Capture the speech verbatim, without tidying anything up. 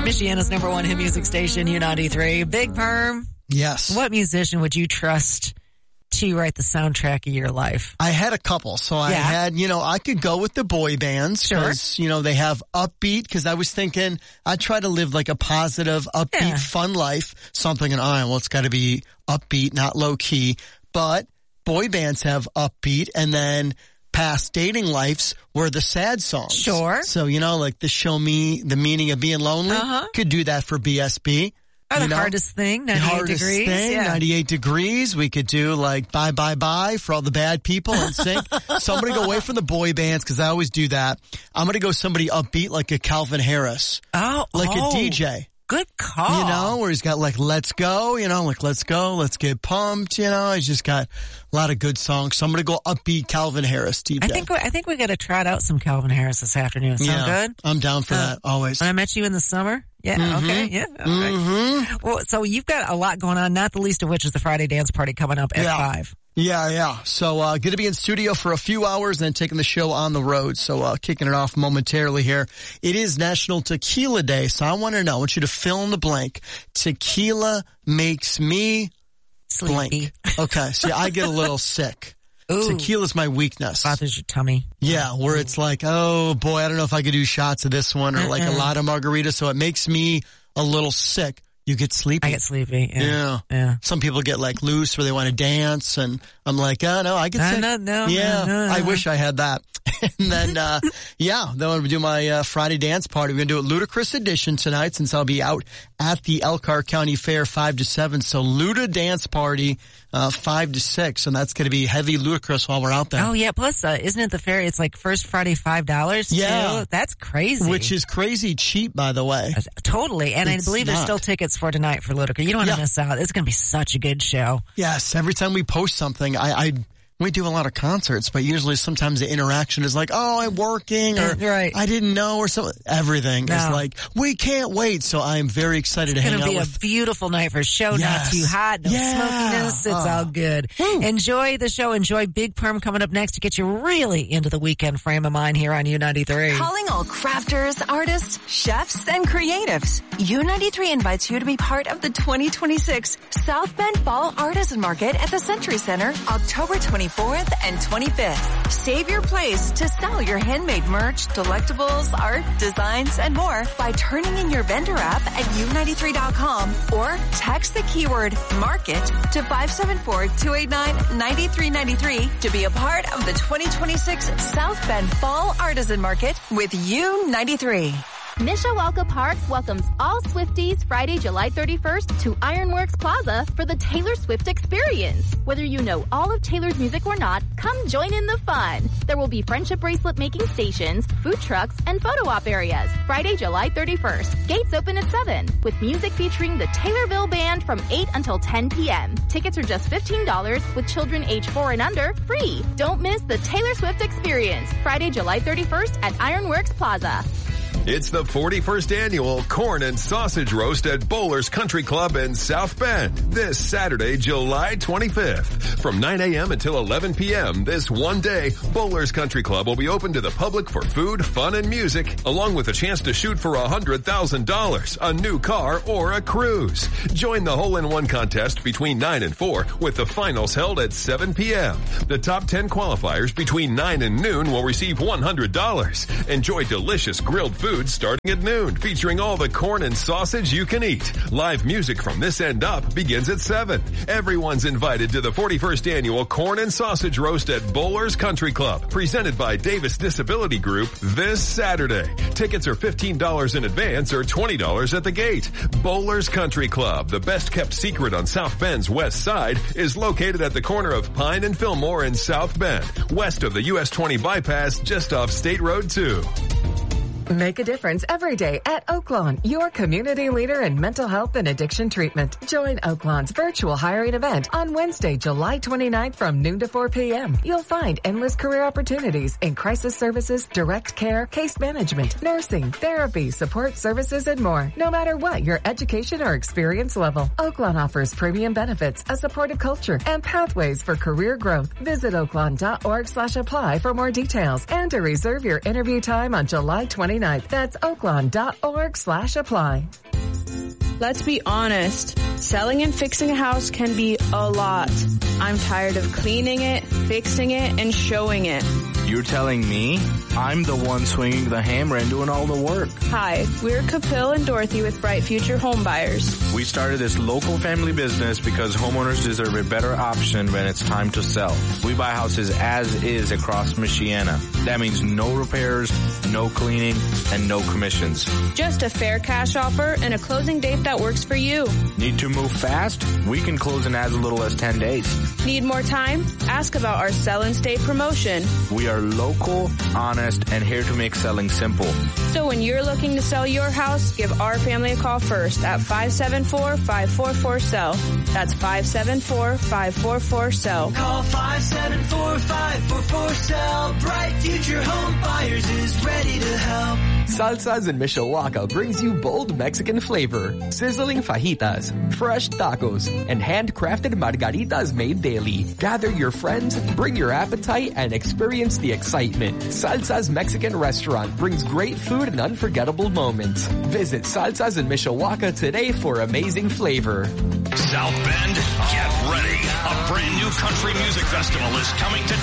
Michiana's number one hit music station, U ninety-three. Big Perm. Yes. What musician would you trust to write the soundtrack of your life? I had a couple. So I Yeah. had, you know, I could go with the boy bands because, Sure. you know, they have upbeat because I was thinking I try to live like a positive, upbeat, Yeah. fun life. So I'm thinking, all right, well, it's got to be upbeat, not low key. But boy bands have upbeat and then past dating lives were the sad songs. Sure. So, you know, like the Show Me the Meaning of Being Lonely. Uh-huh. Could do that for B S B. Or You the know? hardest thing, The ninety-eight hardest degrees. thing, yeah. ninety-eight degrees. We could do like bye, bye, bye for all the bad people and sing. So I'm going to go away from the boy bands because I always do that. I'm going to go somebody upbeat like a Calvin Harris, Oh, like oh, a D J. Good call. You know, where he's got like, let's go, you know, like, let's go, let's get pumped, you know, he's just got a lot of good songs. So I'm going to go upbeat Calvin Harris, D J. I think we, I think we got to trot out some Calvin Harris this afternoon. Sound yeah, good? I'm down for Uh, that, always. When I met you in the summer? Yeah, Mhm. okay, yeah. Okay. Mm-hmm. Well, so you've got a lot going on, not the least of which is the Friday dance party coming up at Yeah. five. Yeah, yeah. So, uh, going to be in studio for a few hours and then taking the show on the road. So, uh, kicking it off momentarily here. It is National Tequila Day. So I want to know, I want you to fill in the blank. Tequila makes me Sleepy. blank. Okay. See, I get a little sick. Ooh. Tequila's my weakness. Bothers your tummy. Yeah, where it's like, oh boy, I don't know if I could do shots of this one or like a Uh-uh. lot of margaritas. So it makes me a little sick. You get sleepy. I get sleepy. Yeah. Yeah. Yeah. Some people get like loose where they want to dance and I'm like, oh no, I get No, sick. no, no, yeah. no, no. I wish I had that. And then, uh, yeah, then when we do my, uh, Friday dance party, we're going to do a Ludacris edition tonight since I'll be out at the Elkhart County Fair five to seven. So Luda dance party, uh, five to six. And that's going to be heavy Ludacris while we're out there. Oh yeah. Plus, uh, isn't it the fair? It's like first Friday, five dollars. Yeah. Too? That's crazy. Which is crazy cheap, by the way. Totally. And It's I believe there's not. still tickets for tonight for Ludacris. You don't want to Yeah. miss out. It's going to be such a good show. Yes, every time we post something, I, I we do a lot of concerts, but usually sometimes the interaction is like, oh, I'm working, or Right. I didn't know, or something. Everything is No. like, we can't wait. So I'm very excited to It's hang going out to be a with. beautiful night for a show. Not Yes. too hot, no Yeah. smokiness. It's Oh. all good. Woo. Enjoy the show. Enjoy Big Perm coming up next to get you really into the weekend frame of mind here on U ninety-three. Calling all crafters, artists, chefs, and creatives. U ninety-three invites you to be part of the twenty twenty-six South Bend Fall Artisan Market at the Century Center, October twenty-fourth and twenty-fifth. Save your place to sell your handmade merch, delectables, art, designs, and more by turning in your vendor app at U ninety-three dot com or text the keyword market to five seven four, two eight nine, nine three nine three to be a part of the twenty twenty-six South Bend Fall Artisan Market with U ninety-three. Mishawaka Parks welcomes all Swifties Friday, July thirty-first to Ironworks Plaza for the Taylor Swift experience. Whether you know all of Taylor's music or not, come join in the fun. There will be friendship bracelet making stations, food trucks, and photo op areas. Friday, July thirty-first. Gates open at seven with music featuring the Taylorville Band from eight until ten p.m. Tickets are just fifteen dollars with children age four and under free. Don't miss the Taylor Swift experience. Friday, July thirty-first at Ironworks Plaza. It's the forty-first annual Corn and Sausage Roast at Bowlers Country Club in South Bend this Saturday, July twenty-fifth. From nine a.m. until eleven p.m. this one day, Bowlers Country Club will be open to the public for food, fun, and music, along with a chance to shoot for one hundred thousand dollars, a new car, or a cruise. Join the hole-in-one contest between nine and four with the finals held at seven p.m. The top ten qualifiers between nine and noon will receive one hundred dollars. Enjoy delicious grilled food starting at noon, featuring all the corn and sausage you can eat. Live music from this end up begins at seven. Everyone's invited to the forty-first annual Corn and Sausage Roast at Bowlers Country Club, presented by Davis Disability Group this Saturday. Tickets are fifteen dollars in advance or twenty dollars at the gate. Bowlers Country Club, the best kept secret on South Bend's west side, is located at the corner of Pine and Fillmore in South Bend, west of the U S twenty bypass just off State Road two. Make a difference every day at Oaklawn, your community leader in mental health and addiction treatment. Join Oaklawn's virtual hiring event on Wednesday, July twenty-ninth from noon to four p.m. You'll find endless career opportunities in crisis services, direct care, case management, nursing, therapy, support services, and more. No matter what your education or experience level, Oaklawn offers premium benefits, a supportive culture, and pathways for career growth. Visit oaklawn dot org slash apply for more details and to reserve your interview time on July twenty-ninth. twenty-ninth. That's oaklawn.org slash apply. Let's be honest. Selling and fixing a house can be a lot. I'm tired of cleaning it, fixing it, and showing it. You're telling me? I'm the one swinging the hammer and doing all the work. Hi, we're Kapil and Dorothy with Bright Future Home Buyers. We started this local family business because homeowners deserve a better option when it's time to sell. We buy houses as is across Michiana. That means no repairs, no cleaning, and no commissions. Just a fair cash offer and a closing date that works for you. Need to move fast? We can close in as little as ten days. Need more time? Ask about our Sell and Stay promotion. We are local, honest, and here to make selling simple. So when you're looking to sell your house, give our family a call first at five seven four, five four four, S E L L. That's five seven four, five four four, S E L L. Call five seven four, five four four, S E L L. Bright Future Home Buyers is ready to help. Salsas in Mishawaka brings you bold Mexican flavor, sizzling fajitas, fresh tacos, and handcrafted margaritas made daily. Gather your friends, bring your appetite, and experience the excitement. Salsa's Mexican restaurant brings great food and unforgettable moments. Visit Salsas in Mishawaka today for amazing flavor. South Bend, get ready. A brand new country music festival is coming to